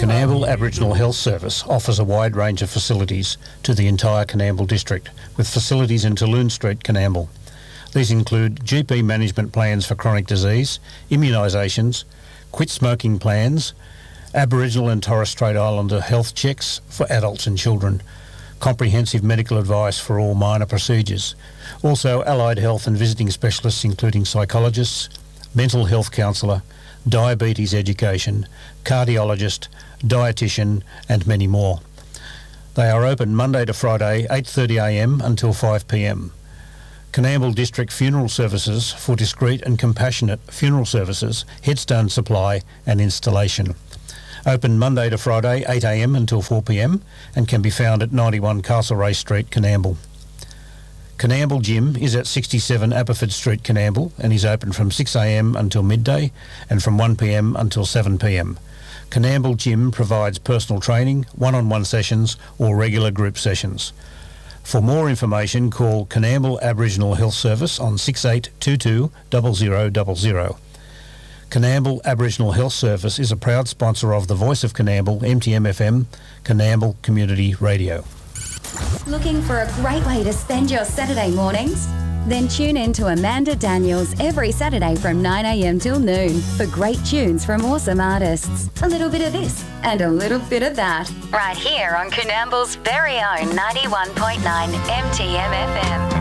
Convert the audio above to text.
Coonamble Aboriginal Health Service offers a wide range of facilities to the entire Coonamble district, with facilities in Talloon Street, Coonamble. These include GP management plans for chronic disease, immunisations, quit smoking plans, Aboriginal and Torres Strait Islander health checks for adults and children, comprehensive medical advice for all minor procedures, also allied health and visiting specialists including psychologists, mental health counsellor, diabetes education, cardiologist, dietitian and many more. They are open Monday to Friday 8:30am until 5pm. Coonamble District Funeral Services for discreet and compassionate funeral services, headstone supply and installation. Open Monday to Friday 8am until 4pm and can be found at 91 Castlereagh Street, Coonamble. Coonamble Gym is at 67 Aberford Street, Coonamble and is open from 6am until midday and from 1pm until 7pm. Coonamble Gym provides personal training, one-on-one sessions or regular group sessions. For more information, call Coonamble Aboriginal Health Service on 6822 0000. Coonamble Aboriginal Health Service is a proud sponsor of the Voice of Coonamble, MTM-FM, Coonamble Community Radio. Looking for a great way to spend your Saturday mornings? Then tune in to Amanda Daniels every Saturday from 9am till noon for great tunes from awesome artists. A little bit of this and a little bit of that. Right here on Coonamble's very own 91.9 MTM FM.